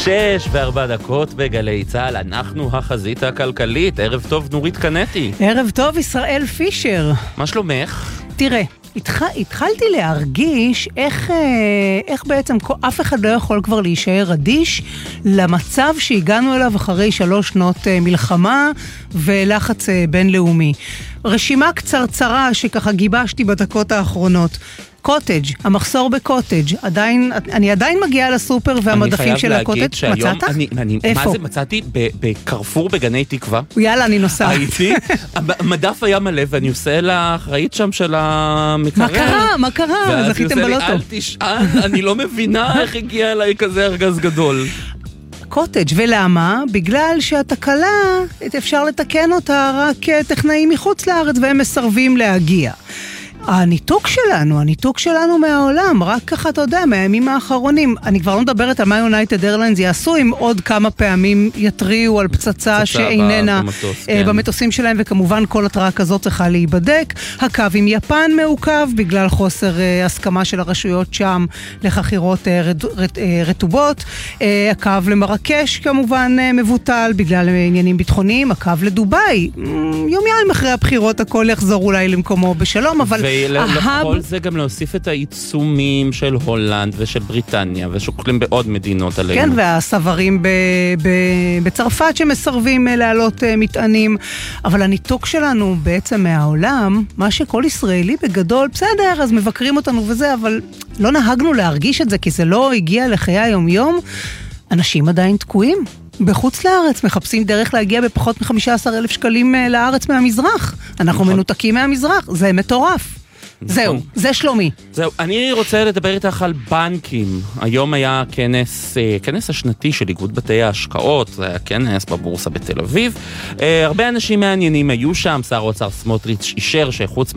6:04 בגלי צהל, אנחנו החזית הכלכלית. ערב טוב נורית קנטי. ערב טוב ישראל פישר. מה שלומך? תראה, התחלתי להרגיש איך בעצם אף אחד לא יכול כבר להישאר אדיש למצב שהגענו אליו אחרי 3 שנות מלחמה ולחץ בינלאומי. רשימה קצרצרה שככה גיבשתי בדקות האחרונות. קוטג', המחסור בקוטג', אני עדיין מגיעה לסופר והמדפים של הקוטג'. מצאת? מה זה מצאתי? בקרפור בגני תקווה. יאללה, אני נוסעה. הייתי, המדף היה מלא ואני עושה לאחראית שם של המקרר. מה קרה? זכיתם בלוטו. ואז היא עושה לי, אל תשאל, אני לא מבינה איך הגיע אליי כזה ארגז גדול. קוטג', ולמה? בגלל שהתקלה, אפשר לתקן אותה רק טכנאים מחוץ לארץ והם מסרבים להגיע. הניתוק שלנו מהעולם, רק ככה אתה יודע, מהימים האחרונים, אני כבר לא מדברת על מה יונייטד איירליינס יעשו, אם עוד כמה פעמים יטריעו על פצצה שאיננה במטוסים שלהם, וכמובן כל התראה כזאת צריכה להיבדק. הקו עם יפן מעוכב, בגלל חוסר הסכמה של הרשויות שם לחכירות רטובות. הקו למרקש כמובן מבוטל, בגלל עניינים ביטחוניים. הקו לדוביי, יומיים אחרי הבחירות הכל יחזור אולי למקומו בשלום, אבל ולכל זה גם להוסיף את העיצומים של הולנד ושל בריטניה, ושוקלים בעוד מדינות עלינו. כן, והסברים בצרפת שמסרבים להעלות מטענים. אבל הניתוק שלנו בעצם מהעולם, מה שכל ישראלי בגדול, בסדר, אז מבקרים אותנו וזה, אבל לא נהגנו להרגיש את זה, כי זה לא הגיע לחיי היום-יום. אנשים עדיין תקועים. בחוץ לארץ, מחפשים דרך להגיע בפחות מ-15,000 שקלים לארץ מהמזרח. אנחנו מנותקים מהמזרח, זה מטורף. זהו, זה שלומי. זהו, אני רוצה לדבר איתך על בנקים. היום היה כנס השנתי של איגוד בתי ההשקעות, זה היה כנס בבורסה בתל אביב. הרבה אנשים מעניינים היו שם, שר האוצר סמוטריץ' אישר שחוץ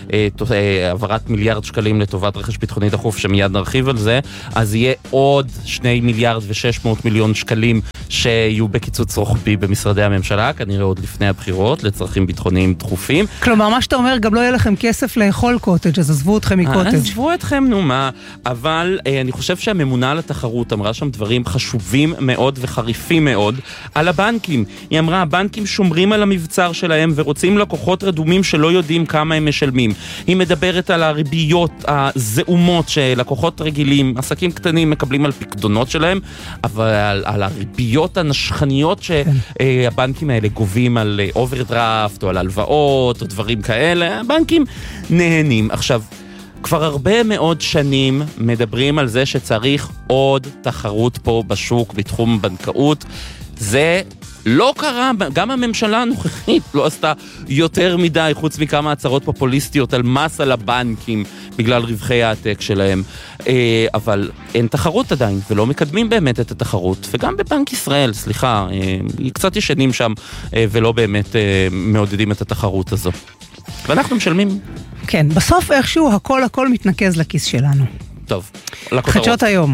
מהעברת מיליארד שקלים לטובת רכש ביטחוני דחוף, שמיד נרחיב על זה, אז יהיה עוד 2 מיליארד ו600 מיליון שקלים שיהיו בקיצוץ רוחבי במשרדי הממשלה, כנראה עוד לפני הבחירות, לצרכים ביטחוניים דחופים. כלומר, מה שאתה אומר, גם לא יהיה לכם כסף לאכול קוטג', אז עזבו אתכם מקוטג'. עזבו אתכם, נו מה. אבל אני חושב שהממונה על התחרות אמרה שם דברים חשובים מאוד וחריפים מאוד על הבנקים. היא אמרה, הבנקים שומרים על המבצר שלהם ורוצים לקוחות רדומים שלא יודעים כמה הם משלמים. היא מדברת על הריביות הזעומות שלקוחות רגילים, עסקים קטנים מקבלים על פקדונות שלהם, אבל על הריביות הנשכניות שהבנקים האלה גובים על אוברדרפט או על הלוואות או דברים כאלה, הבנקים נהנים. עכשיו, כבר הרבה מאוד שנים מדברים על זה שצריך עוד תחרות פה בשוק בתחום בנקאות. זה לא קרה, גם הממשלה הנוכחית לא עשתה יותר מדי, חוץ מכמה הצהרות פופוליסטיות על מס על הבנקים בגלל רווחי העתק שלהם. אבל אין תחרות עדיין, ולא מקדמים באמת את התחרות. וגם בבנק ישראל, סליחה, קצת ישנים שם, ולא באמת מעודדים את התחרות הזו. ואנחנו משלמים. כן, בסוף איכשהו הכל מתנקז לכיס שלנו. טוב, לכותרות. חדשות היום.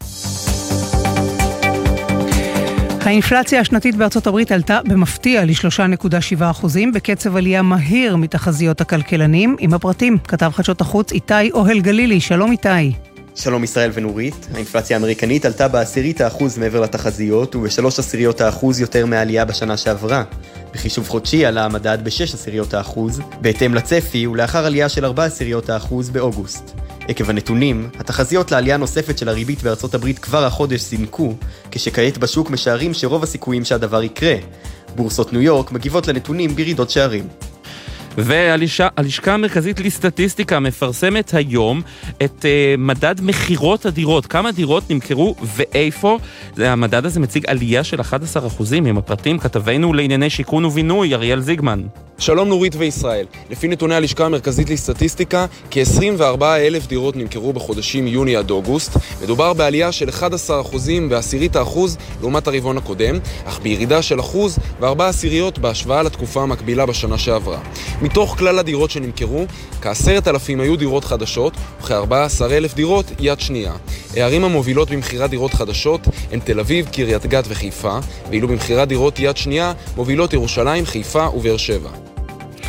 האינפלציה השנתית בארצות הברית עלתה במפתיע ל3.7%, בקצב עלייה מהיר מתחזיות הכלכלנים. עם הפרטים, כתב חדשות החוץ איתי אוהל גלילי. שלום איתי. שלום ישראל ונורית. האינפלציה האמריקנית עלתה ב0.1% מעבר לתחזיות וב0.3% יותר מהעלייה בשנה שעברה. בחישוב חודשי עלה המדד ב6%, בהתאם לצפי ולאחר עלייה של 4% באוגוסט. עקב הנתונים, התחזיות לעלייה נוספת של הריבית בארצות הברית כבר החודש זינקו, כשכעת בשוק משערים שרוב הסיכויים שהדבר יקרה. בורסות ניו יורק מגיבות לנתונים בירידות שערים. והלשכה המרכזית לסטטיסטיקה מפרסמת היום את מדד מחירות הדירות. כמה דירות נמכרו ואיפה? המדד הזה מציג עלייה של 11%. עם הפרטים כתבנו לענייני שיכון ובינוי, אריאל זיגמן. שלום נורית וישראל. לפי נתוני הלשכה המרכזית לסטטיסטיקה, כ-24,000 דירות נמכרו בחודשים יוני עד אוגוסט. מדובר בעלייה של 11% ב0.1% לעומת הרבעון הקודם, אך בירידה של 1.4% בהשוואה לתקופה המקבילה בשנה שעברה. מתוך כלל הדירות שנמכרו, כ10,000 היו דירות חדשות, וכ14,000 דירות יד שנייה. הערים המובילות במחירת דירות חדשות הן תל אביב, קריית גת וחיפה, ואילו במחירת דירות יד שנייה מובילות ירושלים, חיפה ובאר שבע.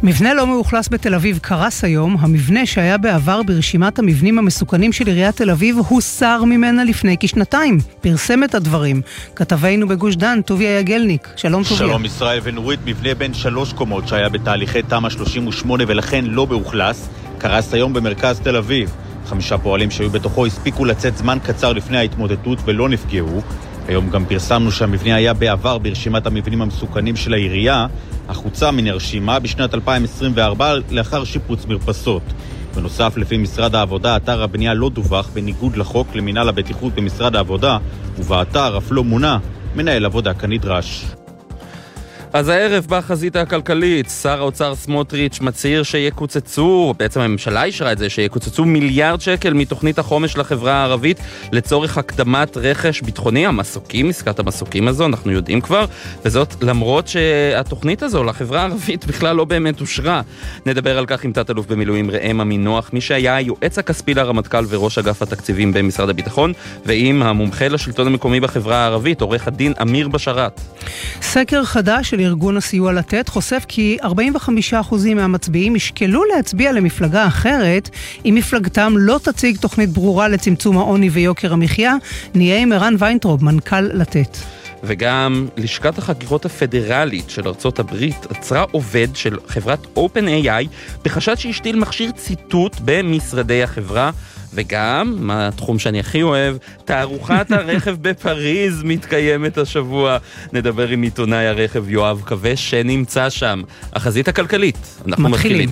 מבנה לא מאוכלס בתל אביב קרס היום. המבנה שהיה בעבר ברשימת המבנים המסוכנים של עיריית תל אביב הוסר ממנה לפני כשנתיים. פרסם את הדברים כתבנו בגוש דן, טוביה יגלניק. שלום טוביה. שלום ישראל ונורית. מבנה בין 3 קומות שהיה בתהליכי תמ"א 38 ולכן לא מאוכלס קרס היום במרכז תל אביב. 5 פועלים שהיו בתוכו הספיקו לצאת זמן קצר לפני ההתמודדות ולא נפגעו. היום גם פרסמנו שהמבנה היה בעבר ברשימת המבנים המסוכנים של העירייה, אך הוצא מן הרשימה בשנת 2024 לאחר שיפוץ מרפסות. בנוסף, לפי משרד העבודה, אתר הבנייה לא דווח בניגוד לחוק למינהל הבטיחות במשרד העבודה, ובאתר אף לא מונה מנהל עבודה כנדרש. אז הערב בחזית הכלכלית, שר האוצר סמוטריץ' מצהיר שיקוצצו, בעצם הממשלה אישרה את זה, שיקוצצו מיליארד שקל מתוכנית החומש לחברה הערבית לצורך הקדמת רכש ביטחוני, המסוקים, עסקת המסוקים הזו, אנחנו יודעים כבר, וזאת למרות שהתוכנית הזו לחברה הערבית בכלל לא באמת אושרה. נדבר על כך עם תת-אלוף במילואים ראם עמינוח, מי שהיה היועץ הכספי לרמטכ"ל וראש אגף התקציבים במשרד הביטחון, ועם המומחה לשלטון המקומי בחברה הערבית, עורך הדין אמיר בשרת. סקר חדש של ארגון הסיוע לתת חושף כי 45% מהמצביעים ישקלו להצביע למפלגה אחרת אם מפלגתם לא תציג תוכנית ברורה לצמצום העוני ויוקר המחיה. נהיה עם ערן ויינטרוב, מנכ"ל לתת. וגם לשכת החקירות הפדרלית של ארצות הברית עצרה עובד של חברת OpenAI בחשד שהשתיל מכשיר ציטוט במשרדי החברה. וגם, מה התחום שאני הכי אוהב, תערוכת הרכב בפריז מתקיימת השבוע. נדבר עם עיתונאי הרכב יואב כבש שנמצא שם. החזית הכלכלית, אנחנו מתחילים.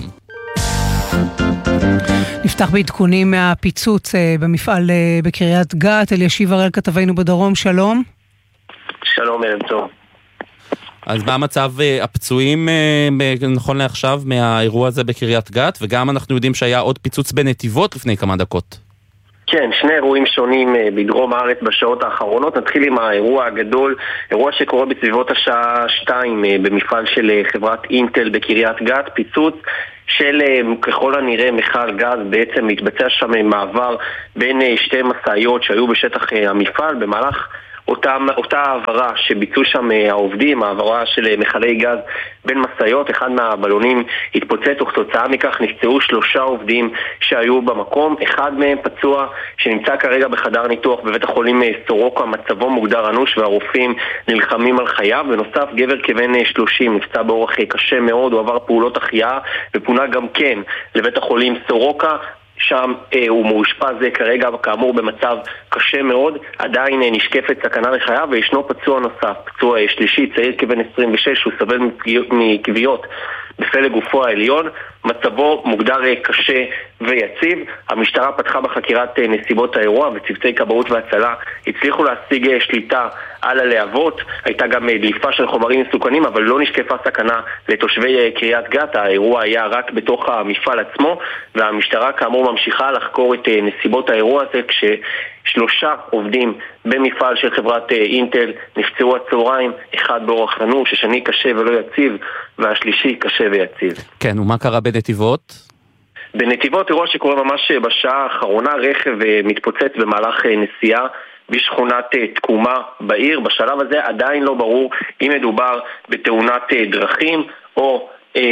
נפתח בעדכונים מהפיצוץ במפעל בקריית גת. אלישיב הראל כתבנו בדרום, שלום. שלום, ערב טוב. אז מה המצב הפצועים נכון לעכשיו מהאירוע הזה בקריית גת, וגם אנחנו יודעים שהיה עוד פיצוץ בנתיבות לפני כמה דקות. כן, 2 אירועים שונים בדרום הארץ בשעות האחרונות. נתחיל עם האירוע הגדול, אירוע שקורה בסביבות השעה 2 במפעל של חברת אינטל בקריית גת, פיצוץ של ככל הנראה מכל גז. בעצם מתבצע שם מעבר בין 2 משאיות שהיו בשטח המפעל במהלך אותה העברה שביצעו שם העובדים, העברה של מכלי גז בין מסעיות. אחד מהבלונים התפוצץ וכתוצאה מכך נפצעו 3 עובדים שהיו במקום. אחד מהם פצוע שנמצא כרגע בחדר ניתוח בבית החולים סורוקה, מצבו מוגדר אנוש והרופאים נלחמים על חייו. בנוסף, גבר כבן 30 נפצע באורח קשה מאוד, הוא עבר פעולות החייאה ופונה גם כן לבית החולים סורוקה. שם הוא מאושפז כרגע כאמור במצב קשה מאוד, עדיין נשקפת סכנה לחייו, וישנו פצוע נוסף, פצוע שלישי, צעיר כבן 26, הוא סובל מכוויות בפלג גופו העליון, מצבו מוגדר קשה ויציב. המשטרה פתחה בחקירת נסיבות האירוע וצוותי כבאות והצלה הצליחו להשיג שליטה על הלהבות. הייתה גם דליפה של חומרים מסוכנים, אבל לא נשקפה סכנה לתושבי קריית גת. האירוע היה רק בתוך המפעל עצמו, והמשטרה כאמור ממשיכה לחקור את נסיבות האירוע הזה, כש3 עובדים במפעל של חברת אינטל נפצעו הצהריים, אחד באורח אנוש, השני קשה ולא יציב, והשלישי קשה ויציב. כן, ומה קרה בנתיבות? בנתיבות אירוע שקורה ממש בשעה האחרונה, רכב מתפוצץ במהלך נסיעה בשכונת תקומה בעיר. בשלב הזה עדיין לא ברור אם מדובר בתאונת דרכים או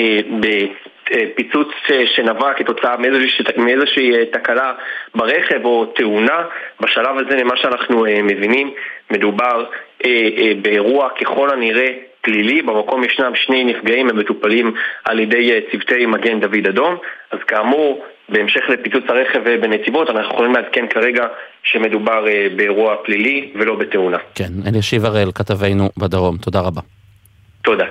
בפיצוץ שנבע כתוצאה מאיזושהי תקלה ברכב או תאונה. בשלב הזה, ממה שאנחנו מבינים, מדובר באירוע ככל הנראה פלילי. במקום ישנם 2 נפגעים, הם מטופלים על ידי צוותי מגן דוד אדום. אז כאמור, בהמשך לפיצוץ הרכב בנתיבות, אנחנו יכולים לעדכן כרגע שמדובר באירוע פלילי ולא בתאונה. כן, אלישיב הראל כתבנו בדרום, תודה רבה. תודה.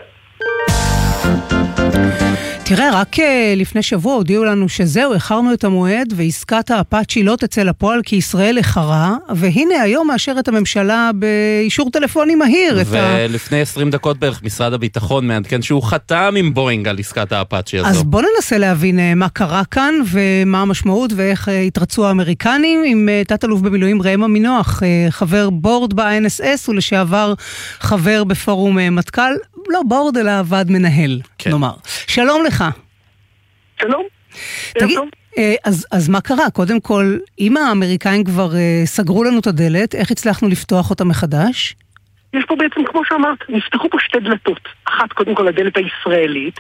תראה, רק לפני שבוע הודיעו לנו שזהו, הכרנו את המועד ועסקת האפאצ'י לא תצא לפועל כי ישראל איחרה, והנה היום מאשרת הממשלה באישור טלפוני מהיר. ולפני 20 דקות בערך משרד הביטחון מעדכן שהוא חתם עם בוינג על עסקת האפאצ'י הזו. אז בוא ננסה להבין מה קרה כאן ומה המשמעות ואיך התרצו האמריקנים עם תת-אלוף במילואים ראם עמינוח, חבר בורד ב-INSS ולשעבר חבר בפורום מטכ"ל. לא בורד אלא ועד מנהל, כן. נאמר. שלום לך. שלום. תגיד, אז מה קרה? קודם כל, אם האמריקאים כבר סגרו לנו את הדלת, איך הצלחנו לפתוח אותה מחדש? יש פה בעצם, כמו שאמרת, נפתחו פה 2 דלתות. אחת, קודם כל, הדלת הישראלית,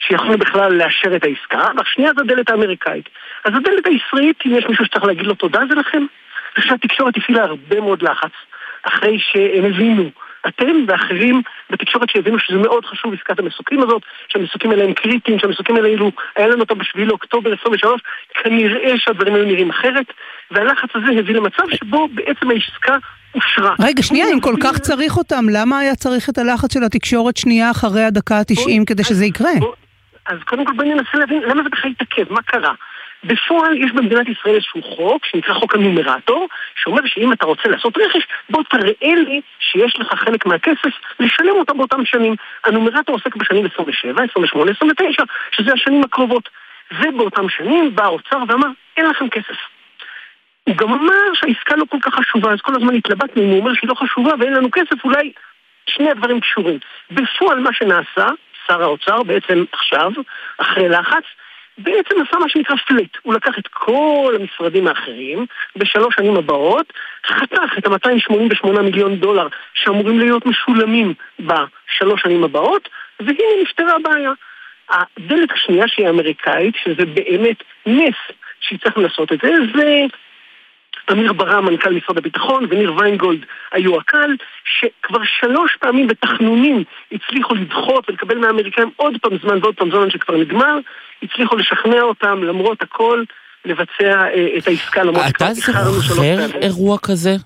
שיכולים בכלל לאשר את העסקה, והשנייה זה הדלת האמריקאית. אז הדלת הישראלית, אם יש מישהו שצריך להגיד לו תודה, זה לכם. אני חושב שהתקשורת הפעילה הרבה מאוד לחץ, אחרי שהם הבינו, אתם ואחרים בתקשורת שהבינו שזה מאוד חשוב עסקת המסוקים הזאת, שהמסוקים האלה הם קריטיים, שהמסוקים האלה היה לנו אותם ב7 לאוקטובר 23, כנראה שהדברים היו נראים אחרת, והלחץ הזה הביא למצב שבו בעצם העסקה אושרה. רגע, שנייה, אם כל כך צריך אותם, למה היה צריך את הלחץ של התקשורת שנייה אחרי הדקה ה-90 כדי שזה יקרה? אז קודם כל בואי ננסה להבין למה זה בכלל התעכב, מה קרה? בפועל יש במדינת ישראל איזשהו חוק שנקרא חוק הנומרטור, שאומר שאם אתה רוצה לעשות רכש, בוא תראה לי שיש לך חלק מהכסף לשלם אותם באותם שנים. הנומרטור עוסק בשנים 27, 28, 29, שזה השנים הקרובות. ובאותם שנים בא האוצר ואמר, אין לכם כסף. הוא גם אמר שהעסקה לא כל כך חשובה, אז כל הזמן התלבטנו, הוא אומר שהיא לא חשובה ואין לנו כסף, אולי שני הדברים קשורים. בפועל מה שנעשה, שר האוצר בעצם עכשיו, אחרי לחץ, בעצם עשה מה שנקרא פלט. הוא לקח את כל המשרדים האחרים בשלוש שנים הבאות, חתך את $288 מיליון שאמורים להיות משולמים בשלוש שנים הבאות, והנה נפתרה הבעיה. הדלת השנייה שהיא האמריקאית, שזה באמת נס שהצלחנו לעשות את זה, זה אמיר ברם, מנכ"ל משרד הביטחון, וניר ויינגולד היו הקל, שכבר 3 פעמים בתכנונים הצליחו לדחות ולקבל מהאמריקאים עוד פעם זמן ועוד פעם זמן שכבר נגמר, הצליחו לשכנע אותם למרות הכל לבצע את העסקה. אתה זוכר אירוע כזה?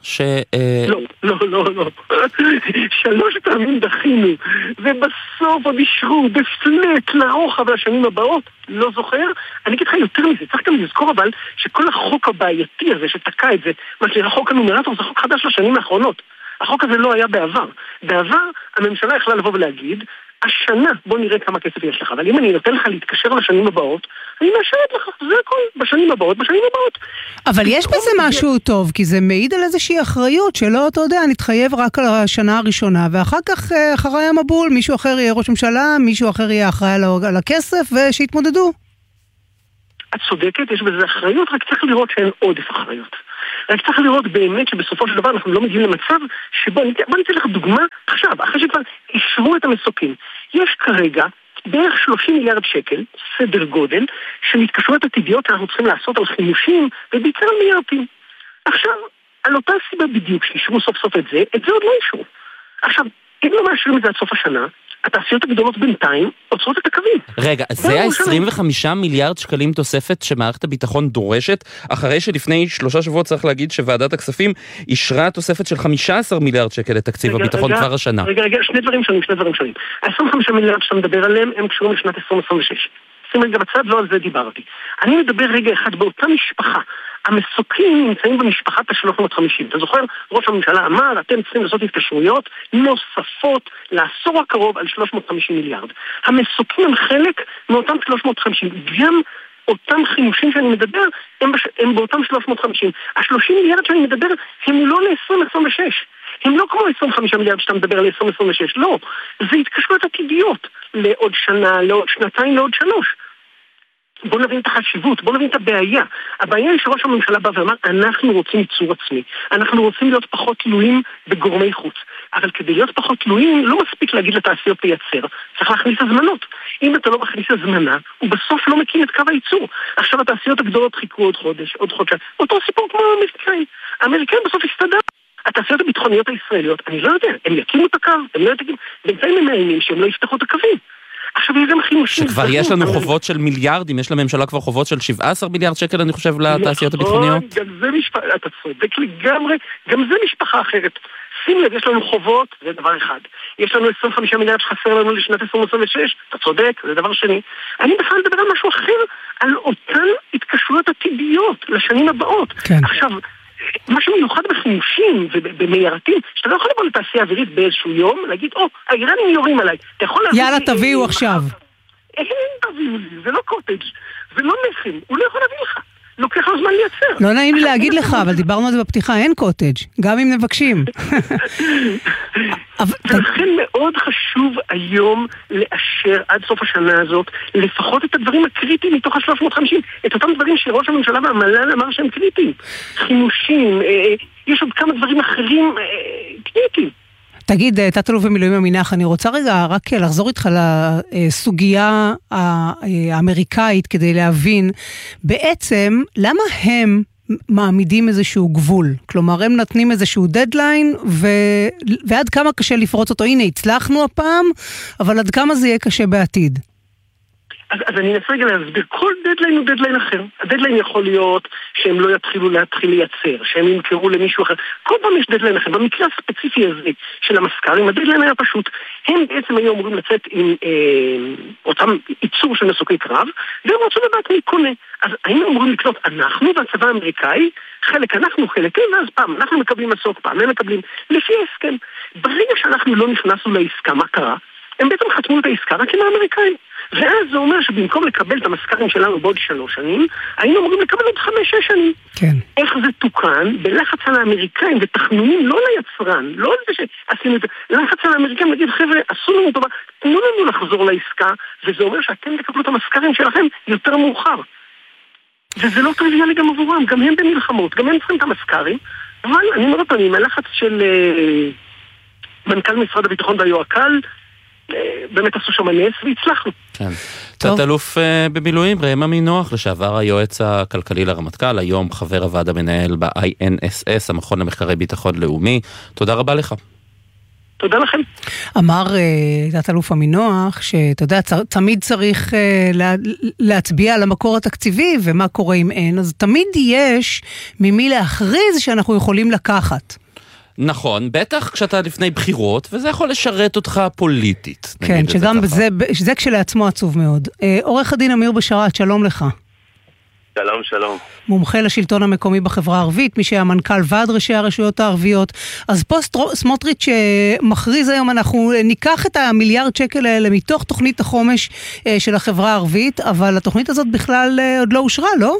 לא. 3 פעמים דחינו, ובסוף עוד אישרו בפלט לרוחב לשנים הבאות, לא זוכר. אני אגיד לך יותר מזה, צריך גם לזכור אבל שכל החוק הבעייתי הזה שתקע את זה, מה שנראה חוק הנומרטור, זה חוק חדש לשנים האחרונות. החוק הזה לא היה בעבר. בעבר הממשלה יכלה לבוא ולהגיד, השנה בוא נראה כמה כסף יש לך, אבל אם אני נותן לך להתקשר לשנים הבאות, אני מאשרת לך, זה הכל, בשנים הבאות. אבל יש בזה משהו טוב, כי זה מעיד על איזושהי אחריות, שלא, אתה יודע, נתחייב רק על השנה הראשונה, ואחר כך, אחרי המבול, מישהו אחר יהיה ראש ממשלה, מישהו אחר יהיה אחראי על הכסף, ושיתמודדו. את צודקת, יש בזה אחריות, רק צריך לראות שאין עודף אחריות. רק צריך לראות באמת שבסופו של דבר אנחנו לא מגיעים למצב שבו, בוא ניתן לך דוגמה עכשיו, אחרי שכבר אישרו את המסוקים. יש כרגע בערך 30 מיליארד שקל, סדר גודל, של התקשרויות עתידיות שאנחנו צריכים לעשות על חימושים ובעיקר מיליארדים. עכשיו, על אותה סיבה בדיוק שאישרו סוף סוף את זה עוד לא אישרו. עכשיו, אם לא מאשרים את זה עד סוף השנה, התעשיות הגדולות בינתיים עוצרות את הקווים. רגע, זה 25 מיליארד שקלים תוספת שמערכת הביטחון דורשת, אחרי שלפני 3 שבועות צריך להגיד שוועדת הכספים אישרה תוספת של 15 מיליארד שקל לתקציב הביטחון כבר השנה. רגע, שני דברים שונים. ה-25 מיליארד שאתה מדבר עליהם הם קשורים לשנת 2026. שים רגע בצד, לא על זה דיברתי. אני מדבר רגע אחד באותה משפחה. המסוקים נמצאים במשפחת ה-350. אתה זוכר? ראש הממשלה אמר, אתם צריכים לעשות התקשרויות נוספות לעשור הקרוב על 350 מיליארד. המסוקים הם חלק מאותם 350. גם אותם חימושים שאני מדבר, הם באותם 350. ה-30 מיליארד שאני מדבר, הם לא ל-2026. הם לא כמו 25 מיליארד שאתה מדבר על 2026. לא. זה התקשרויות עתידיות. לעוד שנה, לעוד שנתיים, לעוד 3. בוא נבין את החשיבות, בוא נבין את הבעיה. הבעיה היא שראש הממשלה בא ואמר, אנחנו רוצים ייצור עצמי. אנחנו רוצים להיות פחות תלויים בגורמי חוץ. אבל כדי להיות פחות תלויים, לא מספיק להגיד לתעשיות לייצר. צריך להכניס הזמנות. אם אתה לא מכניס הזמנה, הוא בסוף לא מקים את קו הייצור. עכשיו התעשיות הגדולות חיכו עוד חודש, עוד חודשיים. אותו סיפור כמו האמריקאים. האמריקאים בסוף הסתדר. התעשיות הביטחוניות הישראליות, אני לא יודע, הם יקימו את הקו, הם לא יקימו, בינתיים הם מאיימים שהם לא יפתחו את הקווים. עכשיו יש גם חימושים. שכבר יש לנו חובות של מיליארדים, יש לממשלה כבר חובות של 17 מיליארד שקל, אני חושב, לתעשיות הביטחוניות. גם זה משפחה, אתה צודק לגמרי, גם זה משפחה אחרת. שים לב, יש לנו חובות, זה דבר אחד. יש לנו 25 מיליארד שחסר לנו לשנת 2026, אתה צודק, זה דבר שני. אני בכלל מדבר על משהו אחר, על אותן התקשרויות עתידיות לשנים הבאות. כן. עכשיו, מה שמיוחד בחימושים ובמיירתים, שאתה לא יכול לבוא לתעשייה אווירית באיזשהו יום, להגיד, האיראנים יורים עליי. יאללה, תביאו עכשיו. אין, תביאו לי, זה לא קוטג', זה לא לחם, הוא לא יכול להביא לך. לוקח לו זמן לייצר. לא נעים לי להגיד לך, אבל דיברנו על זה בפתיחה, אין קוטג', גם אם נבקשים. ולכן מאוד חשוב היום לאשר עד סוף השנה הזאת, לפחות את הדברים הקריטיים מתוך ה-350, את אותם דברים שראש הממשלה והמל"ל אמר שהם קריטיים. חימושים, יש עוד כמה דברים אחרים קריטיים. תגיד, תת-אלוף במילואים עמינח, אני רוצה רגע רק לחזור איתך לסוגיה האמריקאית כדי להבין בעצם למה הם מעמידים איזשהו גבול. כלומר, הם נותנים איזשהו דדליין, ועד כמה קשה לפרוץ אותו. הנה, הצלחנו הפעם, אבל עד כמה זה יהיה קשה בעתיד. אז אני אנסה רגע להסביר, כל דדליין הוא דדליין אחר. הדדליין יכול להיות שהם לא יתחילו לייצר, שהם ימכרו למישהו אחר. כל פעם יש דדליין אחר. במקרה הספציפי הזה של המסקרים, הדדליין היה פשוט. הם בעצם היו אמורים לצאת עם אותם ייצור של מסוקי קרב, והם רצו לדעת מי קונה. אז היינו אמורים לקנות אנחנו והצבא האמריקאי, חלק אנחנו, חלק ואז פעם אנחנו מקבלים מסוק, פעם הם מקבלים לפי ההסכם. ברגע שאנחנו לא נכנסנו לעסקה, מה קרה? הם בעצם חתמו את העסקה רק עם האמריקאים. ואז זה אומר שבמקום לקבל את המסקרים שלנו בעוד 3 שנים, היינו אמורים לקבל עוד 5-6 שנים. כן. איך זה תוקן? בלחץ על האמריקאים ותכנונים לא ליצרן, לא על זה שעשינו את זה, לחץ על האמריקאים להגיד, חבר'ה, עשו לנו טובה, תנו לנו לחזור לעסקה, וזה אומר שאתם תקבלו את המסקרים שלכם יותר מאוחר. וזה לא טריוויאלי גם עבורם, גם הם במלחמות, גם הם צריכים את המסקרים, אבל אני אומר אותם, עם הלחץ של מנכ"ל משרד הביטחון והיועק"ל, באמת עשו שם נס והצלחנו. כן. תת-אלוף במילואים ראם עמינח, לשעבר היועץ הכלכלי לרמטכ"ל, היום חבר הוועד המנהל ב-INSS, המכון למחקרי ביטחון לאומי. תודה רבה לך. תודה לכם. אמר תת-אלוף עמינח שאתה יודע, תמיד צריך להצביע על המקור התקציבי ומה קורה אם אין, אז תמיד יש ממי להכריז שאנחנו יכולים לקחת. נכון, בטח כשאתה לפני בחירות, וזה יכול לשרת אותך פוליטית. כן, שגם זה כשלעצמו עצוב מאוד. עורך הדין אמיר בשאראת, שלום לך. שלום, שלום. מומחה לשלטון המקומי בחברה הערבית, מי שהיה מנכ"ל ועד ראשי הרשויות הערביות. אז פה סמוטריץ' מכריז היום, אנחנו ניקח את המיליארד שקל האלה מתוך תוכנית החומש של החברה הערבית, אבל התוכנית הזאת בכלל עוד לא אושרה, לא?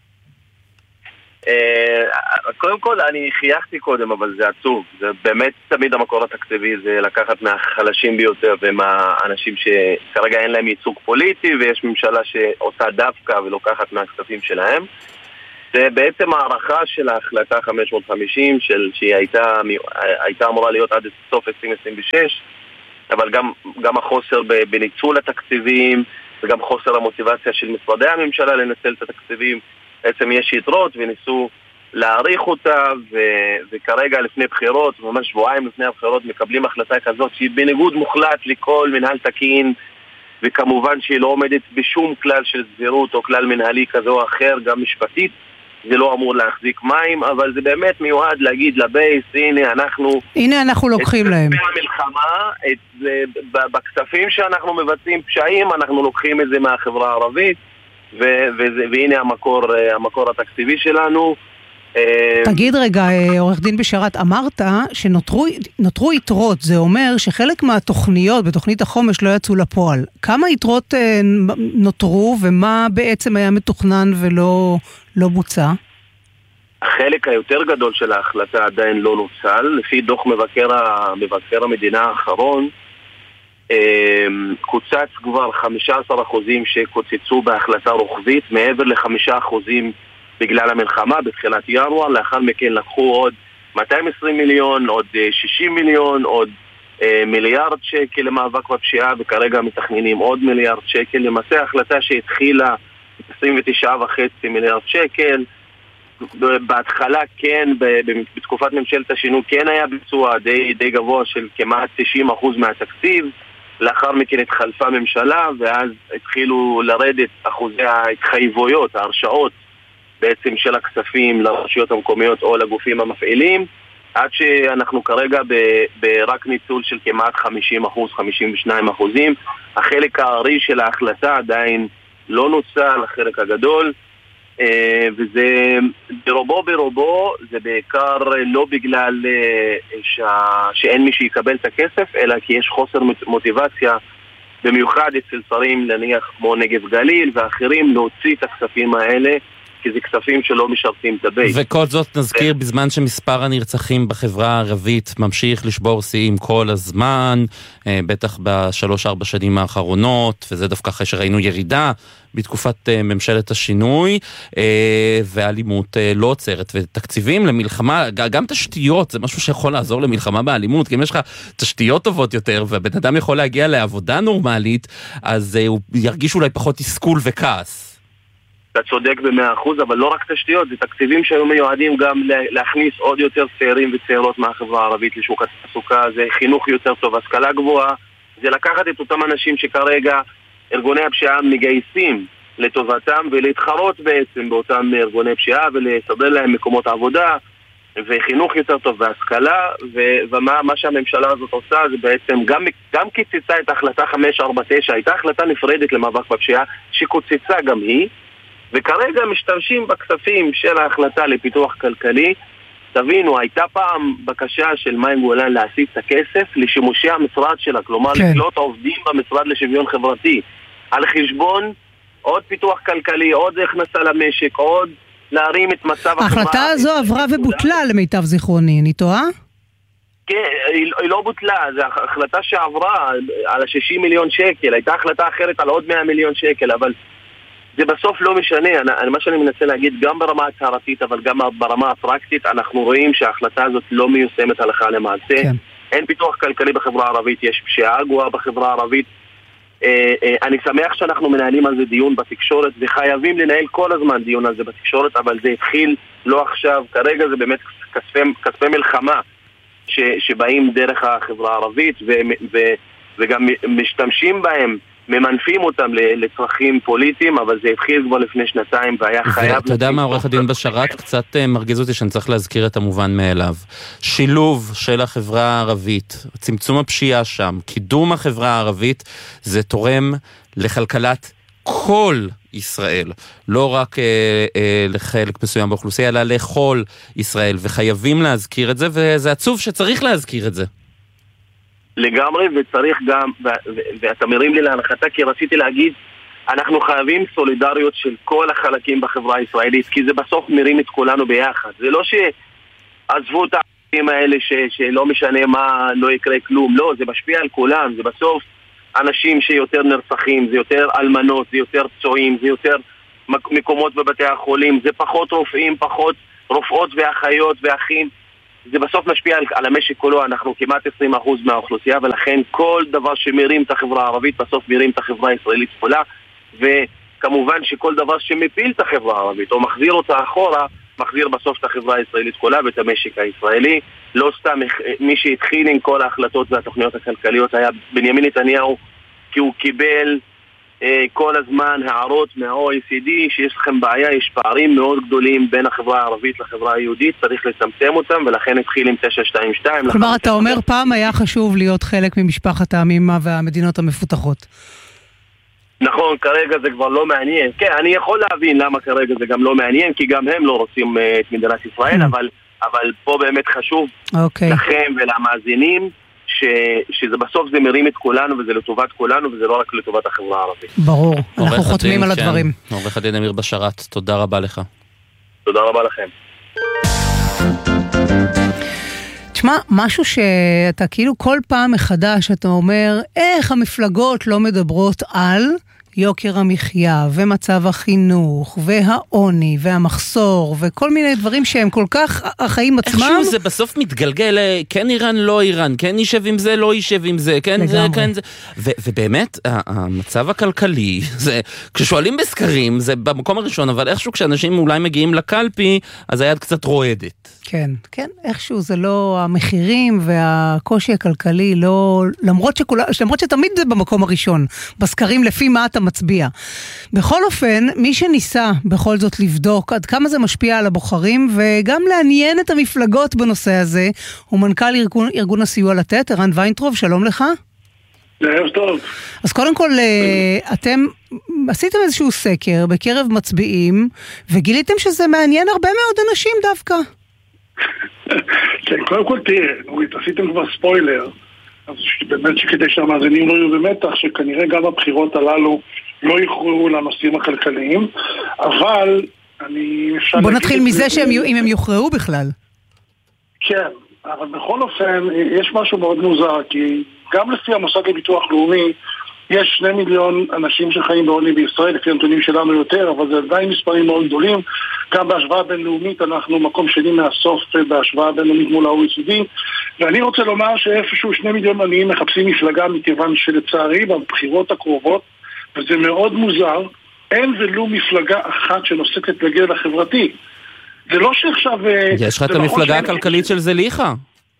קודם כל אני חייכתי קודם, אבל זה עצוב. זה באמת תמיד המקור התקציבי, זה לקחת מהחלשים ביותר ומהאנשים שכרגע אין להם ייצוג פוליטי, ויש ממשלה שעושה דווקא ולוקחת מהכספים שלהם. זה בעצם הערכה של ההחלטה 550 שהיא הייתה אמורה להיות עד סוף 2026, אבל גם החוסר בניצול התקציבים וגם חוסר המוטיבציה של משרדי הממשלה לנצל את התקציבים. בעצם יש יתרות וניסו להעריך אותה, וכרגע לפני בחירות, ממש שבועיים לפני הבחירות, מקבלים החלטה כזאת שהיא בניגוד מוחלט לכל מנהל תקין, וכמובן שהיא לא עומדת בשום כלל של סבירות או כלל מנהלי כזה או אחר, גם משפטית. זה לא אמור להחזיק מים, אבל זה באמת מיועד להגיד לבייס, הנה אנחנו לוקחים להם. המלחמה, בכספים שאנחנו מבצעים פשעים, אנחנו לוקחים את זה מהחברה הערבית, והנה המקור התקציבי שלנו. תגיד רגע, עורך דין בשאראת, אמרת שנותרו יתרות, זה אומר שחלק מהתוכניות בתוכנית החומש לא יצאו לפועל. כמה יתרות נותרו ומה בעצם היה מתוכנן ולא בוצע? החלק היותר גדול של ההחלטה עדיין לא נוצל. לפי דוח מבקר המדינה האחרון, קוצץ כבר 15% שקוצצו בהחלטה רוחבית, מעבר ל5% בגלל המלחמה בתחילת ינואר. לאחר מכן לקחו עוד 220 מיליון, עוד 60 מיליון, עוד מיליארד שקל למאבק בפשיעה, וכרגע מתכננים עוד מיליארד שקל. למעשה החלטה שהתחילה 29.5 מיליארד שקל. בהתחלה כן, בתקופת ממשלת השינוי כן היה ביצוע די גבוה של כמעט 90% מהתקציב. לאחר מכן התחלפה ממשלה, ואז התחילו לרדת אחוזי ההתחייבויות, ההרשאות בעצם של הכספים לרשויות המקומיות או לגופים המפעילים, עד שאנחנו כרגע ברק ניצול של כמעט 50%, 52%. החלק הארי של ההחלטה עדיין לא נוצל, החלק הגדול, וזה ברובו זה בעיקר לא בגלל שאין מי שיקבל את הכסף, אלא כי יש חוסר מוטיבציה, במיוחד אצל שרים נניח כמו נגב גליל ואחרים, להוציא את הכספים האלה כי זה כספים שלא משרתים את הבית. וכל זאת נזכיר בזמן שמספר הנרצחים בחברה הערבית ממשיך לשבור שיאים כל הזמן, בטח ב3-4 שנים האחרונות, וזה דווקא אחרי שראינו ירידה בתקופת ממשלת השינוי, והאלימות לא עוצרת, ותקציבים למלחמה, גם תשתיות, זה משהו שיכול לעזור למלחמה באלימות, כי אם יש לך תשתיות טובות יותר, והבן אדם יכול להגיע לעבודה נורמלית, אז הוא ירגיש אולי פחות תסכול וכעס. אתה צודק ב100%, אבל לא רק תשתיות, זה תקציבים שהיו מיועדים גם להכניס עוד יותר צעירים וצעירות מהחברה הערבית לשוק התעסוקה, זה חינוך יותר טוב, השכלה גבוהה, זה לקחת את אותם אנשים שכרגע ארגוני הפשיעה מגייסים לטובתם ולהתחרות בעצם באותם ארגוני פשיעה ולסדר להם מקומות עבודה וחינוך יותר טוב והשכלה, ומה שהממשלה הזאת עושה זה בעצם גם קיצצה את ההחלטה 549, הייתה החלטה נפרדת למאבק בפשיעה שקוצצה גם היא, וכרגע משתמשים בכספים של ההחלטה לפיתוח כלכלי. תבינו, הייתה פעם בקשה של מאי גולן להסיט את הכסף לשימושי המשרד שלה, כלומר לקלוט עובדים במשרד לשוויון חברתי, על חשבון עוד פיתוח כלכלי, עוד הכנסה למשק, עוד להרים את מצב החברה. ההחלטה הזו עברה ובוטלה למיטב זיכרוני, אני טועה? כן, היא לא בוטלה, זו החלטה שעברה על 60 מיליון שקל, הייתה החלטה אחרת על עוד 100 מיליון שקל, אבל זה בסוף לא משנה. מה שאני מנסה להגיד, גם ברמה הצהרתית, אבל גם ברמה הפרקטית, אנחנו רואים שההחלטה הזאת לא מיושמת הלכה למעשה. כן. אין פיתוח כלכלי בחברה הערבית, יש פשיעה גואה בחברה הערבית. אני שמח שאנחנו מנהלים על זה דיון בתקשורת, וחייבים לנהל כל הזמן דיון על זה בתקשורת, אבל זה התחיל לא עכשיו, כרגע זה באמת כספי מלחמה שבאים דרך החברה הערבית, וגם משתמשים בהם, ממנפים אותם לצרכים פוליטיים, אבל זה התחיל כבר לפני שנתיים והיה חייב... אתה יודע מה, עורך הדין בשרת, קצת מרגיז אותי שאני צריך להזכיר את המובן מאליו. שילוב של החברה הערבית, צמצום הפשיעה שם, קידום החברה הערבית, זה תורם לכלכלת כל ישראל, לא רק לחלק מסוים באוכלוסייה, אלא לכל ישראל, וחייבים להזכיר את זה, וזה עצוב שצריך להזכיר את זה. לגמרי, וצריך גם, ואתה מרים לי להנחתה, כי רציתי להגיד, אנחנו חייבים סולידריות של כל החלקים בחברה הישראלית, כי זה בסוף מרים את כולנו ביחד. זה לא שעזבו את הערבים האלה שלא משנה מה, לא יקרה כלום. לא, זה משפיע על כולם. זה בסוף אנשים שיותר נרצחים, זה יותר אלמנות, זה יותר פצועים, זה יותר מקומות בבתי החולים, זה פחות רופאים, פחות רופאות ואחיות ואחים. זה בסוף משפיע על המשק כולו. אנחנו כמעט 20% מהאוכלוסייה, ולכן כל דבר שמרים את החברה הערבית בסוף מרים את החברה הישראלית כולה, וכמובן שכל דבר שמפיל את החברה הערבית או מחזיר אותה אחורה, מחזיר בסוף את החברה הישראלית כולה ואת המשק הישראלי. לא סתם מי שהתחיל עם כל ההחלטות והתוכניות הכלכליות היה בנימין נתניהו, כי הוא קיבל כל הזמן הערות מה-OECD שיש לכם בעיה, יש פערים מאוד גדולים בין החברה הערבית לחברה היהודית, צריך לצמצם אותם, ולכן התחיל עם 922. כלומר, אתה אומר פעם היה חשוב להיות חלק ממשפחת העמים והמדינות המפותחות. נכון, כרגע זה כבר לא מעניין. כן, אני יכול להבין למה כרגע זה גם לא מעניין, כי גם הם לא רוצים את מדינת ישראל, אבל פה באמת חשוב לכם ולמאזינים, שזה בסוף זה מרים את כולנו, וזה לטובת כולנו, וזה לא רק לטובת החברה הערבית. ברור, אנחנו חותמים על הדברים. עורך הדין אמיר בשרת, תודה רבה לך. תודה רבה לכם. תשמע, משהו שאתה כאילו כל פעם מחדש, אתה אומר, איך המפלגות לא מדברות על יוקר המחיה, ומצב החינוך, והעוני, והמחסור, וכל מיני דברים שהם כל כך החיים עצמם. איכשהו זה בסוף מתגלגל, כן איראן, לא איראן, כן יישב עם זה, לא יישב עם זה, כן זה, כן זה. ובאמת, המצב הכלכלי, זה, כששואלים בסקרים, זה במקום הראשון, אבל איכשהו כשאנשים אולי מגיעים לקלפי, אז היד קצת רועדת. כן, כן, איכשהו זה לא המחירים והקושי הכלכלי, לא, למרות שתמיד זה במקום הראשון, בסקרים לפי מה אתה מצביע. בכל אופן, מי שניסה בכל זאת לבדוק עד כמה זה משפיע על הבוחרים, וגם לעניין את המפלגות בנושא הזה, הוא מנכ"ל ארגון הסיוע לתת, ערן ויינטרוב, שלום לך. ערב טוב. אז קודם כל, אתם עשיתם איזשהו סקר בקרב מצביעים, וגיליתם שזה מעניין הרבה מאוד אנשים דווקא. כן, קודם כל תראה, עשיתם כבר ספוילר, אז באמת שכדי שהמאזינים לא יהיו במתח, שכנראה גם הבחירות הללו לא יכרעו לנושאים הכלכליים, אבל בוא נתחיל מזה אם הם יוכרעו בכלל. כן, אבל בכל אופן יש משהו מאוד מוזר, כי גם לפי המוסד לביטוח לאומי יש 2 מיליון אנשים שחיים בעוני בישראל, לפי הנתונים שלנו יותר, אבל זה עדיין מספרים מאוד גדולים. גם בהשוואה בינלאומית אנחנו מקום שני מהסוף בהשוואה בינלאומית מול ה-OECD, ואני רוצה לומר שאיפשהו 2 מיליון עניים מחפשים מפלגה, מכיוון שלצערי בבחירות הקרובות, וזה מאוד מוזר, אין ולו מפלגה אחת שנושאת את הגל החברתי. זה לא שעכשיו... יש לך את המפלגה הכלכלית של זליכה.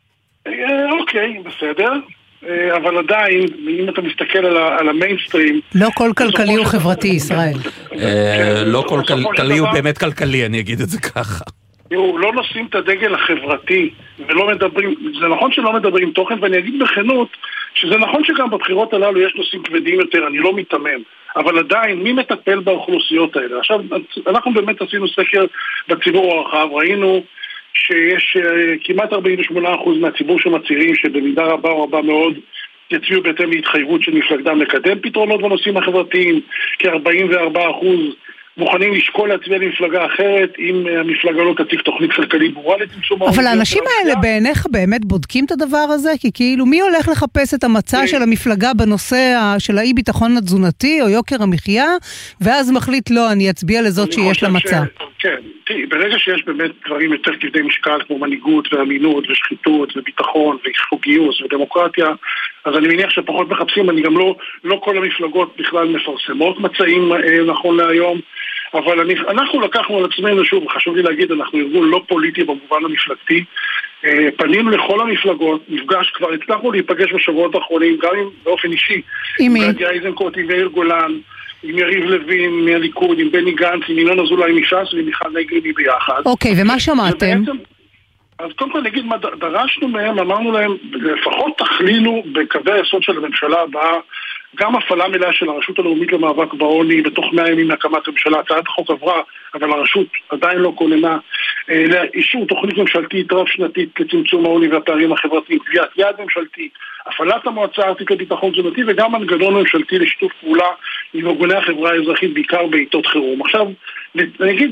אוקיי, בסדר. אבל עדיין, אם אתה מסתכל על המיינסטרים... לא כל כלכלי הוא חברתי, ישראל. לא כל כלכלי הוא באמת כלכלי, אני אגיד את זה ככה. תראו, לא נושאים את הדגל החברתי, ולא מדברים, זה נכון שלא מדברים תוכן, ואני אגיד בכנות, שזה נכון שגם בבחירות הללו יש נושאים כבדים יותר, אני לא מתאמן, אבל עדיין, מי מטפל באוכלוסיות האלה? עכשיו, אנחנו באמת עשינו סקר בציבור הרחב, ראינו שיש כמעט 48% מהציבור שמצהירים שבמידה רבה או רבה מאוד יצביעו בהתאם להתחייבות של מפלגתם לקדם פתרונות בנושאים החברתיים, כ-44% מוכנים לשקול להצביע למפלגה אחרת אם המפלגה לא תציג תוכנית כלכלית ברורה לצמצום. אבל האנשים האלה בעיניך באמת בודקים את הדבר הזה? כי כאילו מי הולך לחפש את המצע של המפלגה בנושא של האי ביטחון התזונתי או יוקר המחיה, ואז מחליט לא, אני אצביע לזאת שיש לה מצע. כן, תראי, ברגע שיש באמת דברים יותר כבדי משקל כמו מנהיגות ואמינות ושחיתות וביטחון וגיוס ודמוקרטיה, אז אני מניח שפחות מחפשים. אני גם לא כל המפלגות בכלל מפרסמות מצעים נכון להיום, אבל אנחנו לקחנו על עצמנו, שוב, חשוב לי להגיד, אנחנו ארגון לא פוליטי במובן המפלגתי, פנינו לכל המפלגות, כבר הצלחנו להיפגש בשבועות האחרונים, גם באופן אישי, עם גדי איזנקוט, עם יאיר גולן, עם יריב לוין מהליכוד, עם בני גנץ, עם ינון אזולאי מש"ס ועם מיכל נגבי ביחד. אוקיי, ומה שמעתם? אז קודם כל נגיד מה דרשנו מהם, אמרנו להם, לפחות תכלילו בקווי היסוד של הממשלה הבאה, גם הפעלה מלאה של הרשות הלאומית למאבק בעוני בתוך 100 ימים להקמת הממשלה. הצעת החוק עברה, אבל הרשות עדיין לא כוננה לאישור תוכנית ממשלתית רב שנתית לצמצום העוני והפערים החברתיים, קביעת יעד ממשלתי, הפעלת המועצה הארצית לביטחון תזונתי, וגם מנגנון ממשלתי לשיתוף פעולה עם ארגוני החברה האזרחית, בעיקר בעיתות חירום. עכשיו, נגיד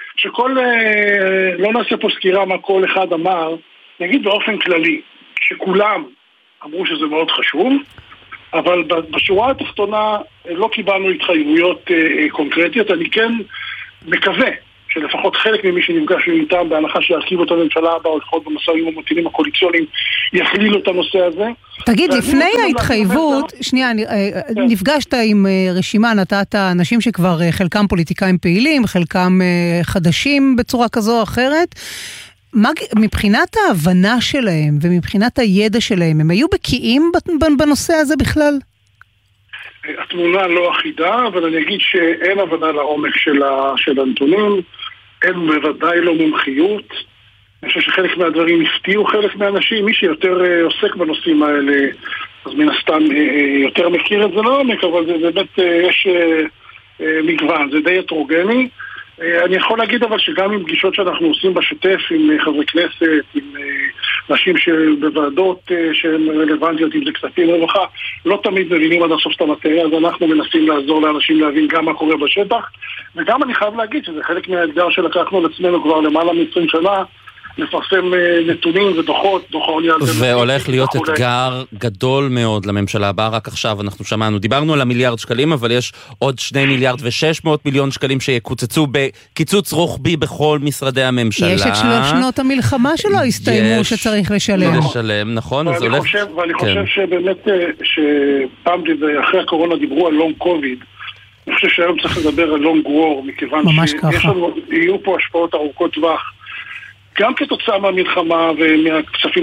לא נעשה פה סקירה מה כל אחד אמר, נגיד באופן כללי, שכולם אמרו שזה מאוד חשוב, אבל בשורה התחתונה לא קיבלנו התחייבויות קונקרטיות. אני כן מקווה שלפחות חלק ממי שנפגש איתם, בהנחה שירכיב אותה הממשלה הבאה, או לפחות במשאים ומתנים הקואליציוניים, יכלילו את הנושא הזה. תגיד, לפני ההתחייבות, שנייה, נפגשת עם רשימה, נתת אנשים שכבר חלקם פוליטיקאים פעילים, חלקם חדשים בצורה כזו או אחרת. מבחינת ההבנה שלהם ומבחינת הידע שלהם, הם היו בקיאים בנושא הזה בכלל? התמונה לא אחידה, אבל אני אגיד שאין הבנה לעומק של הנתונים, אין בוודאי לא מומחיות. אני חושב שחלק מהדברים הפתיעו חלק מהאנשים, מי שיותר עוסק בנושאים האלה, אז מן הסתם יותר מכיר את זה לעומק, אבל זה באמת יש מגוון, זה די הטרוגני. אני יכול להגיד אבל שגם עם פגישות שאנחנו עושים בשוטף עם חברי כנסת, עם נשים שבוועדות שהן רלוונטיות, אם זה כספים רווחה, לא תמיד מבינים עד הסוף את המטריה, אז אנחנו מנסים לעזור לאנשים להבין גם מה קורה בשטח, וגם אני חייב להגיד שזה חלק מהאתגר שלקחנו על עצמנו כבר למעלה מ-20 שנה, לפרסם נתונים ודוחות, דוח העוני הזה. והולך להיות אתגר גדול מאוד לממשלה הבאה. רק עכשיו אנחנו שמענו, דיברנו על המיליארד שקלים, אבל יש עוד 2 מיליארד ו600 מיליון שקלים שיקוצצו בקיצוץ רוחבי בכל משרדי הממשלה. יש את שנות המלחמה שלא הסתיימו שצריך לשלם. נכון. ואני חושב שבאמת, שפעם אחרי הקורונה דיברו על לונג קוביד, אני חושב שהיום צריך לדבר על לונג וור, מכיוון שיהיו פה השפעות ארוכות טווח, גם כתוצאה מהמלחמה ומהכספים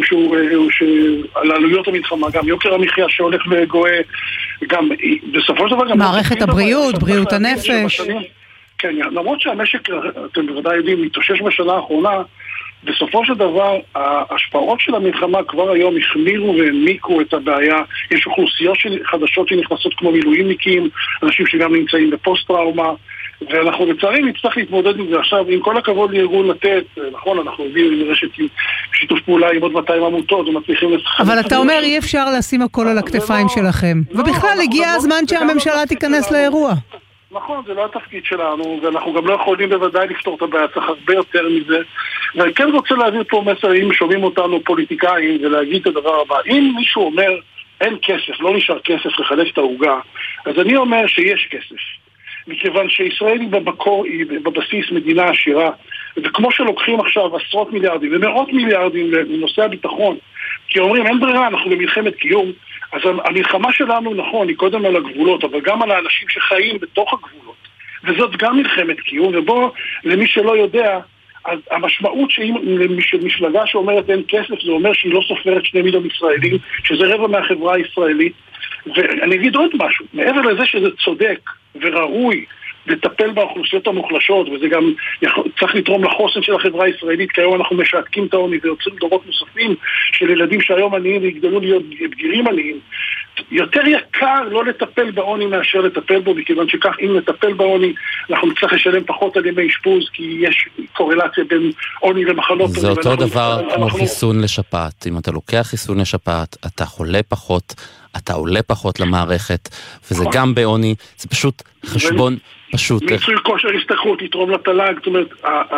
על עלויות המלחמה, גם יוקר המחיה שהולך וגואה, גם בסופו של דבר גם מערכת הבריאות, בריאות הנפש. כן, למרות שהמשק, אתם בוודאי יודעים, מתאושש בשנה האחרונה, בסופו של דבר ההשפעות של המלחמה כבר היום החמירו והעמיקו את הבעיה. יש אוכלוסיות חדשות שנכנסות כמו מילואימניקים, אנשים שגם נמצאים בפוסט-טראומה, ואנחנו לצערי נצטרך להתמודד עם זה. עכשיו, עם כל הכבוד לארגון לתת, נכון, אנחנו עובדים רשת עם שיתוף פעולה עם עוד 200 עמותות ומצליחים לשחק. אבל אתה אומר אי אפשר לשים הכל על הכתפיים שלכם, ובכלל הגיע הזמן שהממשלה תיכנס לאירוע. נכון, זה לא התפקיד שלנו, ואנחנו גם לא יכולים בוודאי לפתור את הבעיה, צריך הרבה יותר מזה. ואני כן רוצה להעביר פה מסר, אם שומעים אותנו פוליטיקאים, ולהגיד את הדבר הבא. אם מישהו אומר, אין כסף, לא נשאר כסף לחלק את העוגה, אז אני אומר שיש כסף. מכיוון שישראל היא במקור, היא בבסיס מדינה עשירה, וכמו שלוקחים עכשיו עשרות מיליארדים ומאות מיליארדים לנושא הביטחון, כי אומרים אין ברירה, אנחנו במלחמת קיום, אז המלחמה שלנו, נכון, היא קודם על הגבולות, אבל גם על האנשים שחיים בתוך הגבולות, וזאת גם מלחמת קיום. ובוא, למי שלא יודע, אז המשמעות שמפלגה שאומרת אין כסף, זה אומר שהיא לא סופרת 2 מיליון ישראלים, שזה רבע מהחברה הישראלית. ואני אגיד עוד משהו, מעבר לזה שזה צודק וראוי לטפל באוכלוסיות המוחלשות, וזה גם צריך לתרום לחוסן של החברה הישראלית, כי היום אנחנו משעתקים את העוני ויוצרים דורות נוספים של ילדים שהיום עניים ויגדלו להיות בגירים עניים. יותר יקר לא לטפל בעוני מאשר לטפל בו, מכיוון שכך אם נטפל בעוני אנחנו נצטרך לשלם פחות על ימי אשפוז, כי יש קורלציה בין עוני למחלות. זה אותו דבר כמו חיסון לשפעת. אם אתה לוקח חיסון לשפעת, אתה חולה פחות, אתה עולה פחות למערכת, וזה גם בעוני, זה פשוט חשבון פשוט. מיצוי כושר הסתכלות, יתרום לתל"ג, זאת אומרת,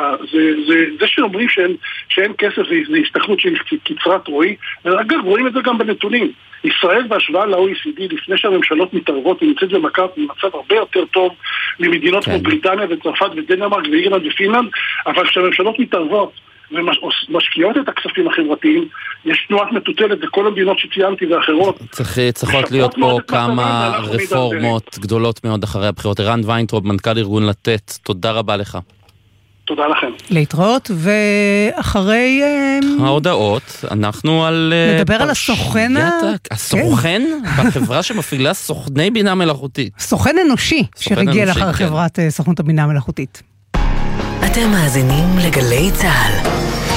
זה שאומרים שאין כסף זה הסתכלות של קצרת רואי, ואגב, רואים את זה גם בנתונים. ישראל בהשוואה ל-OECD, לפני שהממשלות מתערבות, היא נמצאת במצב הרבה יותר טוב ממדינות כמו בריטניה וצרפת ודנמרק ואירלנד ופינלנד, אבל כשהממשלות מתערבות ומשקיעות את הכספים החברתיים, יש תנועת מטוטלת בכל המדינות שציינתי ואחרות. צריכות להיות פה כמה רפורמות גדולות מאוד אחרי הבחירות. ערן ויינטרוב, מנכ"ל ארגון לתת, תודה רבה לך. תודה לכם. להתראות, ואחרי ההודעות, אנחנו על נדבר על הסוכן הסוכן בחברה שמפעילה סוכני בינה מלאכותית. סוכן אנושי שרגיע לאחר חברת סוכנות הבינה המלאכותית. אתם מאזינים לגלי צהל.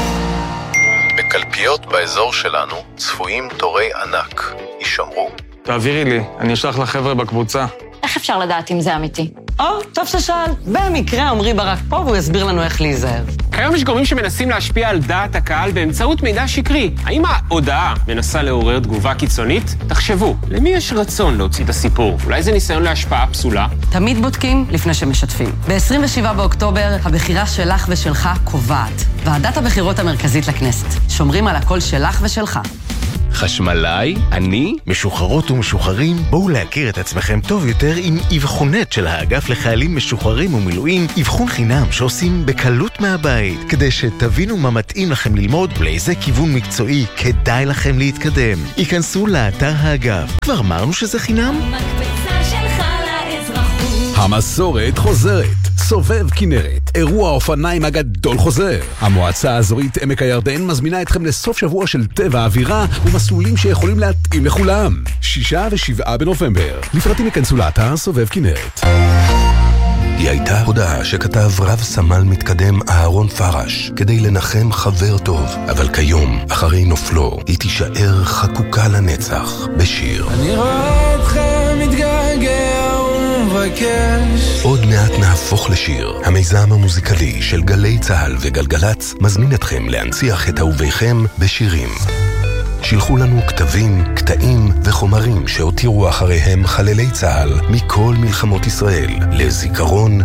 בקלפיות באזור שלנו צפויים תורי ענק. יישמרו. תעבירי לי, אני אשלח לחבר'ה בקבוצה. איך אפשר לדעת אם זה אמיתי? טוב ששאל. במקרה עמרי ברק פה והוא יסביר לנו איך להיזהר. כיום יש גורמים שמנסים להשפיע על דעת הקהל באמצעות מידע שקרי. האם ההודעה מנסה לעורר תגובה קיצונית? תחשבו, למי יש רצון להוציא את הסיפור? אולי זה ניסיון להשפעה פסולה? תמיד בודקים לפני שמשתפים. ב-27 באוקטובר הבחירה שלך ושלך קובעת. ועדת הבחירות המרכזית לכנסת. שומרים על הקול שלך ושלך. חשמלאי, אני, משוחררות ומשוחררים, בואו להכיר את עצמכם טוב יותר עם אבחונת של האגף לחיילים משוחררים ומילואים, אבחון חינם שעושים בקלות מהבית, כדי שתבינו מה מתאים לכם ללמוד ולאיזה כיוון מקצועי כדאי לכם להתקדם. היכנסו לאתר האגף. כבר אמרנו שזה חינם? מקבצה שלך לאזרחות. המסורת חוזרת. סובב כנרת, אירוע האופניים הגדול חוזר. המועצה האזורית עמק הירדן מזמינה אתכם לסוף שבוע של טבע אווירה ומסלולים שיכולים להתאים לכולם. 6 ו7 בנובמבר. לפרטים יכנסו לאתר סובב כנרת. היא הייתה הודעה שכתב רב סמל מתקדם אהרון פרש כדי לנחם חבר טוב, אבל כיום, אחרי נופלו, היא תישאר חקוקה לנצח בשיר. אני רואה אתכם מתגעגע ומבקש. עוד מעט נהפוך לשיר. המיזם המוזיקלי של גלי צהל וגלגלץ מזמין אתכם להנציח את אהוביכם בשירים. שילחו לנו כתבים, קטעים וחומרים שהותירו אחריהם חללי צהל מכל מלחמות ישראל לזיכרון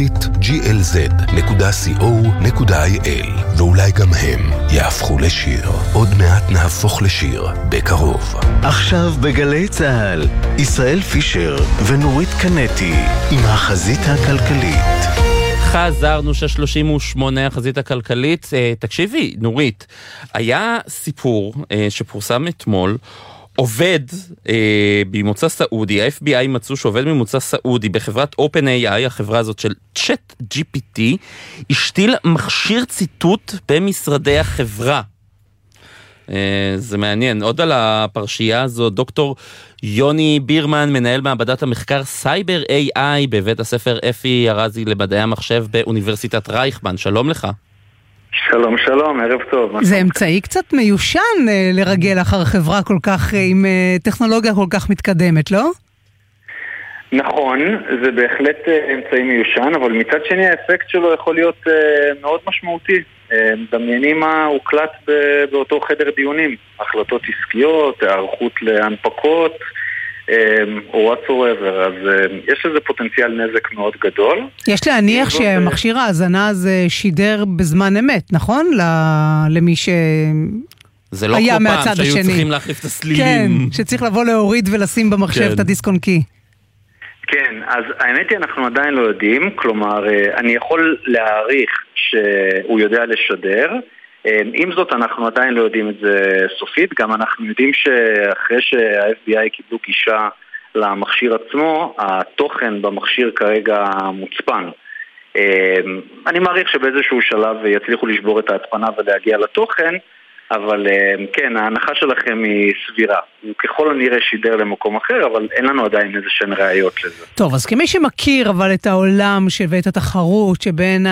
glz.co.il, ואולי גם הם יהפכו לשיר. עוד מעט נהפוך לשיר בקרוב. עכשיו בגלי צהל, ישראל פישר ונורית קנטי עם החזית הכלכלית. חזרנו 38 החזית הכלכלית. תקשיבי, נורית, היה סיפור שפורסם אתמול, עובד במוצא סעודי, ה-FBI מצאו שעובד ממוצא סעודי בחברת OpenAI, החברה הזאת של ChatGPT, השתיל מכשיר ציטוט במשרדי החברה. זה מעניין. עוד על הפרשייה הזו, דוקטור יוני בירמן, מנהל מעבדת המחקר סייבר AI בבית הספר אפי ארזי למדעי המחשב באוניברסיטת רייכמן. שלום לך. שלום, שלום, ערב טוב. זה אמצעי קצת מיושן לרגל אחר חברה כל כך, עם טכנולוגיה כל כך מתקדמת, לא? נכון, זה בהחלט אמצעי מיושן, אבל מצד שני האפקט שלו יכול להיות מאוד משמעותי. דמיינים מה הוקלט באותו חדר דיונים, החלטות עסקיות, הערכות להנפקות, או whatsoever, אז יש לזה פוטנציאל נזק מאוד גדול. יש להניח שמכשיר ההאזנה הזה שידר בזמן אמת, נכון? למי ש... זה לא כמו פעם שהיו צריכים להחליף את הסלילים. כן, שצריך לבוא להוריד ולשים במחשב את הדיסק און קי. כן, אז האמת היא אנחנו עדיין לא יודעים, כלומר אני יכול להעריך שהוא יודע לשדר, עם זאת אנחנו עדיין לא יודעים את זה סופית, גם אנחנו יודעים שאחרי שה-FBI קיבלו גישה למכשיר עצמו, התוכן במכשיר כרגע מוצפן. אני מעריך שבאיזשהו שלב יצליחו לשבור את ההצפנה ולהגיע לתוכן, אבל כן, ההנחה שלכם היא סבירה. הוא ככל הנראה שידר למקום אחר, אבל אין לנו עדיין איזה שהן ראיות לזה. טוב, אז כמי שמכיר אבל את העולם ואת התחרות שבין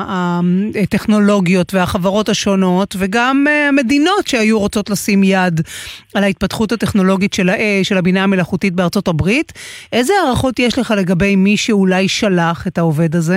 הטכנולוגיות והחברות השונות, וגם המדינות שהיו רוצות לשים יד על ההתפתחות הטכנולוגית של הבינה המלאכותית בארצות הברית, איזה הערכות יש לך לגבי מי שאולי שלח את העובד הזה?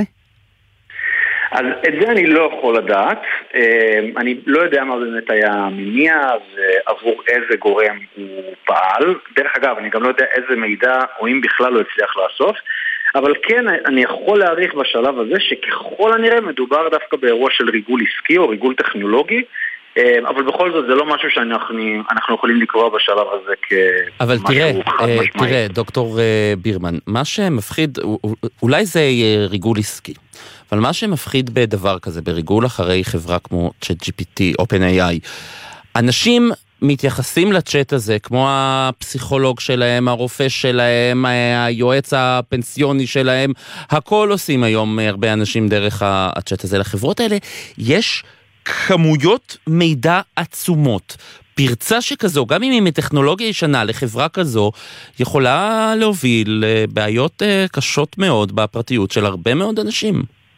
אז את זה אני לא יכול לדעת, אני לא יודע מה באמת היה המניע ועבור איזה גורם הוא פעל, דרך אגב אני גם לא יודע איזה מידע או אם בכלל לא הצליח לאסוף, אבל כן אני יכול להעריך בשלב הזה שככל הנראה מדובר דווקא באירוע של ריגול עסקי או ריגול טכנולוגי, אבל בכל זאת זה לא משהו שאנחנו יכולים לקרוא בשלב הזה אבל תראה, דוקטור בירמן, מה שמפחיד, אולי זה ריגול עסקי, אבל מה שמפחיד בדבר כזה, בריגול אחרי חברה כמו ChatGPT, OpenAI, אנשים מתייחסים לצ'אט הזה כמו הפסיכולוג שלהם, הרופא שלהם, היועץ הפנסיוני שלהם, הכל עושים היום הרבה אנשים דרך הצ'אט הזה. לחברות האלה יש כמויות מידע עצומות. פרצה שכזו, גם אם היא מטכנולוגיה ישנה לחברה כזו, יכולה להוביל לבעיות קשות מאוד בפרטיות של הרבה מאוד אנשים.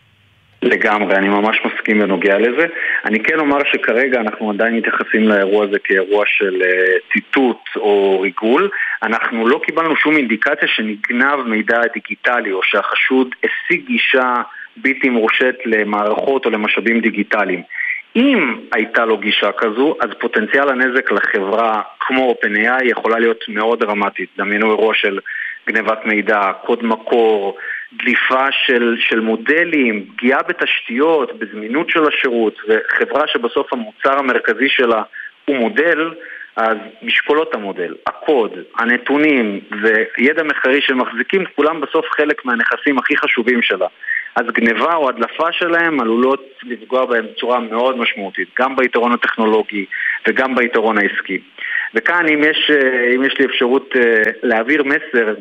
לגמרי, אני ממש מסכים בנוגע לזה. אני כן אומר שכרגע אנחנו עדיין מתייחסים לאירוע הזה כאירוע של ציטוט או ריגול. אנחנו לא קיבלנו שום אינדיקציה שנגנב מידע דיגיטלי או שהחשוד השיג גישה בלתי מורשת למערכות או למשאבים דיגיטליים. אם הייתה לו גישה כזו, אז פוטנציאל הנזק לחברה כמו OpenAI יכולה להיות מאוד דרמטית. דמיינו אירוע של גנבת מידע, קוד מקור, דליפה של מודלים, פגיעה בתשתיות, בזמינות של השירות, וחברה שבסוף המוצר המרכזי שלה הוא מודל, אז משקולות המודל, הקוד, הנתונים וידע מחקרי שמחזיקים, כולם בסוף חלק מהנכסים הכי חשובים שלה. אז גניבה או הדלפה שלהם עלולות לפגוע בהם בצורה מאוד משמעותית, גם ביתרון הטכנולוגי וגם ביתרון העסקי. וכאן אם יש לי אפשרות להעביר מסר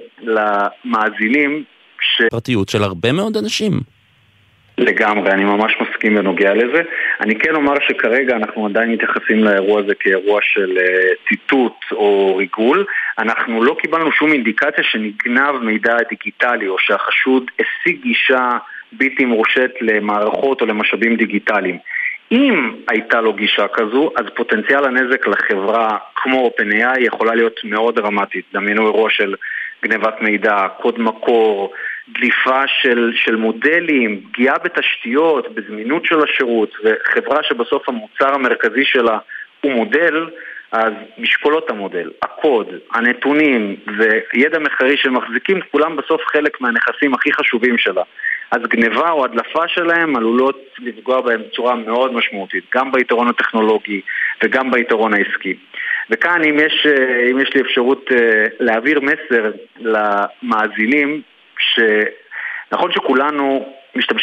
למאזינים פרטיות של הרבה מאוד אנשים. לגמרי, אני ממש מסכים בנוגע לזה. אני כן אומר שכרגע אנחנו עדיין מתייחסים לאירוע הזה כאירוע של ציטוט או ריגול. אנחנו לא קיבלנו שום אינדיקציה שנגנב מידע דיגיטלי או שהחשוד השיג גישה בלתי מורשת למערכות או למשאבים דיגיטליים. אם הייתה לו גישה כזו, אז פוטנציאל הנזק לחברה כמו OpenAI יכולה להיות מאוד דרמטית. דמיינו אירוע של גנבת מידע, קוד מקור, דליפה של מודלים, פגיעה בתשתיות, בזמינות של השירות, וחברה שבסוף המוצר המרכזי שלה הוא מודל, אז משקולות המודל, הקוד, הנתונים וידע מחקרי שמחזיקים, כולם בסוף חלק מהנכסים הכי חשובים שלה. אז גניבה או הדלפה שלהם עלולות לפגוע בהם בצורה מאוד משמעותית, גם ביתרון הטכנולוגי וגם ביתרון העסקי. וכאן אם יש לי אפשרות להעביר מסר למאזינים, שנכון שכולנו משתמשים